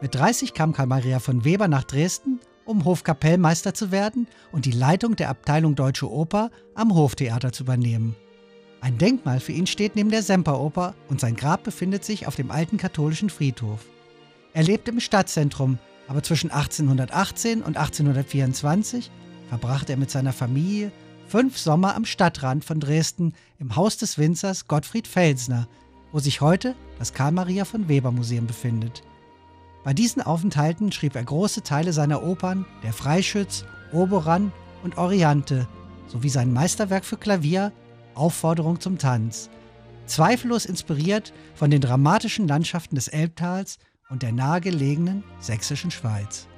Mit 30 kam Karl Maria von Weber nach Dresden, um Hofkapellmeister zu werden und die Leitung der Abteilung Deutsche Oper am Hoftheater zu übernehmen. Ein Denkmal für ihn steht neben der Semperoper und sein Grab befindet sich auf dem alten katholischen Friedhof. Er lebt im Stadtzentrum, aber zwischen 1818 und 1824 verbrachte er mit seiner Familie 5 Sommer am Stadtrand von Dresden im Haus des Winzers Gottfried Felsner, wo sich heute das Karl Maria von Weber Museum befindet. Bei diesen Aufenthalten schrieb er große Teile seiner Opern Der Freischütz, Oberon und Oriante sowie sein Meisterwerk für Klavier Aufforderung zum Tanz, zweifellos inspiriert von den dramatischen Landschaften des Elbtals und der nahegelegenen sächsischen Schweiz.